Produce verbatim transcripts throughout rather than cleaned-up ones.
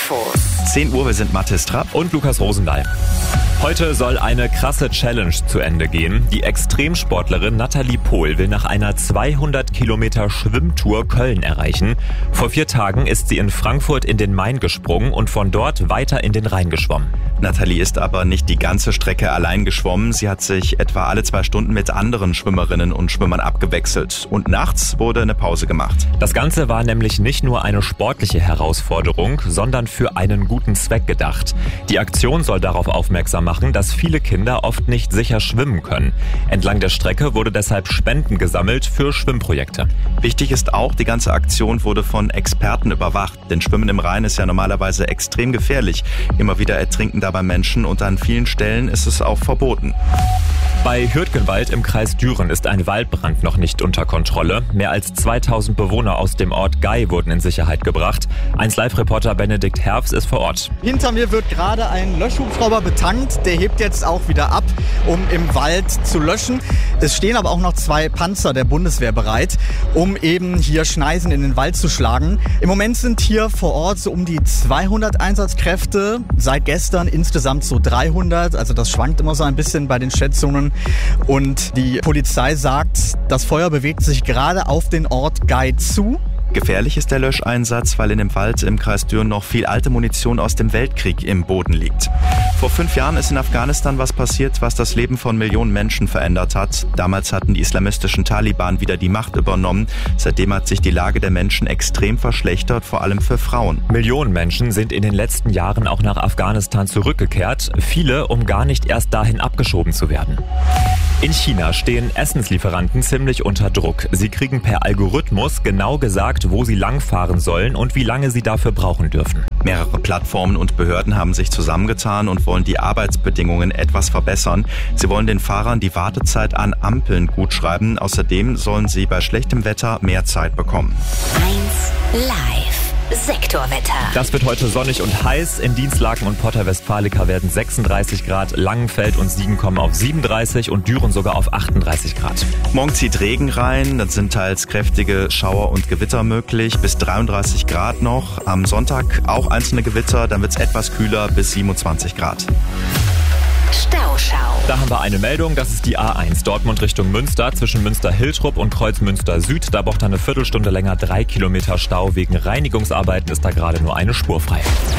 Info. zehn Uhr, wir sind Mathis Trapp und Lukas Rosendahl. Heute soll eine krasse Challenge zu Ende gehen. Die Extremsportlerin Nathalie Pohl will nach einer zweihundert Kilometer Schwimmtour Köln erreichen. Vor vier Tagen ist sie in Frankfurt in den Main gesprungen und von dort weiter in den Rhein geschwommen. Nathalie ist aber nicht die ganze Strecke allein geschwommen. Sie hat sich etwa alle zwei Stunden mit anderen Schwimmerinnen und Schwimmern abgewechselt. Und nachts wurde eine Pause gemacht. Das Ganze war nämlich nicht nur eine sportliche Herausforderung, sondern für einen guten Zweck gedacht. Die Aktion soll darauf aufmerksam machen, dass viele Kinder oft nicht sicher schwimmen können. Entlang der Strecke wurde deshalb Spenden gesammelt für Schwimmprojekte. Wichtig ist auch, die ganze Aktion wurde von Experten überwacht. Denn Schwimmen im Rhein ist ja normalerweise extrem gefährlich. Immer wieder ertrinken dabei Menschen und an vielen Stellen ist es auch verboten. Bei Hürtgenwald im Kreis Düren ist ein Waldbrand noch nicht unter Kontrolle. Mehr als zweitausend Bewohner aus dem Ort Gei wurden in Sicherheit gebracht. eins Live-Reporter Benedikt Herfs ist vor Ort. Hinter mir wird gerade ein Löschhubschrauber betankt. Der hebt jetzt auch wieder ab, um im Wald zu löschen. Es stehen aber auch noch zwei Panzer der Bundeswehr bereit, um eben hier Schneisen in den Wald zu schlagen. Im Moment sind hier vor Ort so um die zweihundert Einsatzkräfte. Seit gestern insgesamt so dreihundert. Also das schwankt immer so ein bisschen bei den Schätzungen. Und die Polizei sagt, das Feuer bewegt sich gerade auf den Ort Gei zu. Gefährlich ist der Löscheinsatz, weil in dem Wald im Kreis Düren noch viel alte Munition aus dem Weltkrieg im Boden liegt. Vor fünf Jahren ist in Afghanistan was passiert, was das Leben von Millionen Menschen verändert hat. Damals hatten die islamistischen Taliban wieder die Macht übernommen. Seitdem hat sich die Lage der Menschen extrem verschlechtert, vor allem für Frauen. Millionen Menschen sind in den letzten Jahren auch nach Afghanistan zurückgekehrt. Viele, um gar nicht erst dahin abgeschoben zu werden. In China stehen Essenslieferanten ziemlich unter Druck. Sie kriegen per Algorithmus genau gesagt, wo sie langfahren sollen und wie lange sie dafür brauchen dürfen. Mehrere Plattformen und Behörden haben sich zusammengetan und wollen die Arbeitsbedingungen etwas verbessern. Sie wollen den Fahrern die Wartezeit an Ampeln gutschreiben. Außerdem sollen sie bei schlechtem Wetter mehr Zeit bekommen. eins Live. Sektorwetter. Das wird heute sonnig und heiß. In Dinslaken und Porta Westfalica werden sechsunddreißig Grad, Langenfeld und Siegen kommen auf siebenunddreißig und Düren sogar auf achtunddreißig Grad. Morgen zieht Regen rein, dann sind teils kräftige Schauer und Gewitter möglich, bis dreiunddreißig Grad noch. Am Sonntag auch einzelne Gewitter, dann wird es etwas kühler, bis siebenundzwanzig Grad. Stauschau. Da haben wir eine Meldung, das ist die A eins, Dortmund Richtung Münster, zwischen Münster-Hiltrup und Kreuzmünster Süd. Da braucht er eine Viertelstunde länger, drei Kilometer Stau. Wegen Reinigungsarbeiten ist da gerade nur eine Spur frei.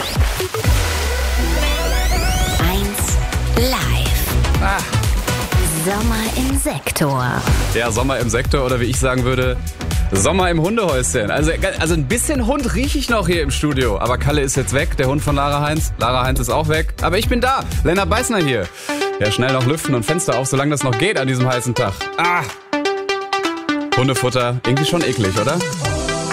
eins Live. Ah. Sommer im Sektor. Der Sommer im Sektor oder wie ich sagen würde, Sommer im Hundehäuschen. Also, also ein bisschen Hund rieche ich noch hier im Studio. Aber Kalle ist jetzt weg, der Hund von Lara Heinz. Lara Heinz ist auch weg. Aber ich bin da, Lennart Beißner hier. Ja, schnell noch lüften und Fenster auf, solange das noch geht an diesem heißen Tag. Ah! Hundefutter, irgendwie schon eklig, oder?